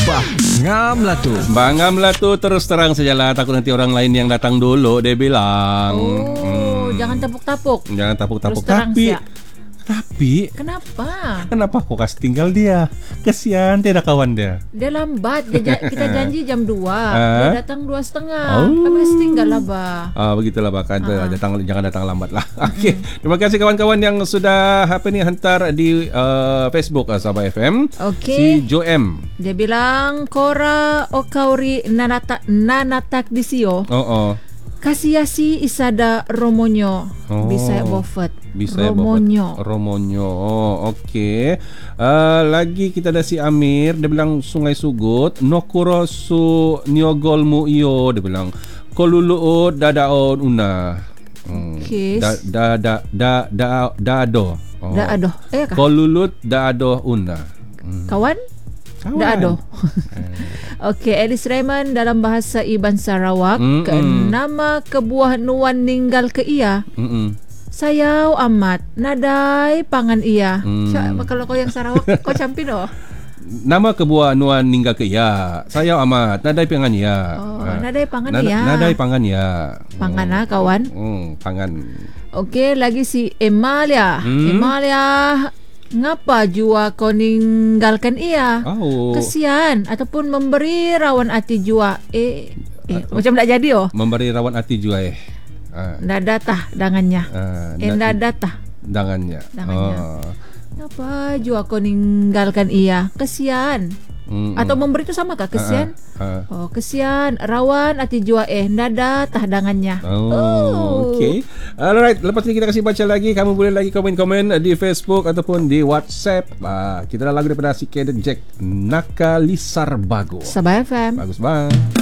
Bangam lah tu, terus terang sajalah. Takut nanti orang lain yang datang dulu dia bilang. Jangan tepuk-tapuk. Jangan tepuk-tapuk. Terus terang Tapi Kenapa kau kasih tinggal dia? Kesian dia ada kawan dia. Dia lambat. Kita janji jam 2. Dia datang 2:30. Kami kasih tinggal lah begitulah bahkan jangan datang lambat lah. Okey. Terima kasih kawan-kawan yang sudah hantar di Facebook Sabah FM. Si Joem. Dia bilang Kora Okauri nanatak disio. Kasiyasi isada Romonyo. Bisaya Bofet. Romonyo. Okey. Lagi kita ada si Amir. Dia bilang Sungai Sugut. Nokuro su niogolmu iyo. Dia bilang koluluo dadaon una. Okey. Daado. Kolulut daado una. Kawan? Daado. Okey, Elis Raymond dalam bahasa Iban Sarawak. Nama kebuah nuan ninggal ke ia. Sayau amat nadai pangan ia. Kalau kau yang Sarawak kau campin Nama kebuah nuan ninggal ke ia. Sayau amat nadai pangan ia. Nadai pangan ia. Nadai pangan ia. Pangan kawan. Pangan. Okey, lagi si Emalia. Emalia, ngapa jua kau ninggalkan ia? Kesian ataupun memberi rawan hati jua. Macam tak jadi memberi rawan hati jua Dadatah dangannya. Dadatah dangannya. Ngapa jua kau ninggalkan ia? Kesian. Atau memberi itu sama kah? Kesian. Kesian rawan hati jua dadatah dangannya. Okay. Alright, lepas ini kita kasih baca lagi. Kamu boleh lagi komen-komen di Facebook ataupun di WhatsApp. Kita dah lagu daripada si Cadet Jack, Nakalisar Bago. Sabah FM. Bagus banget.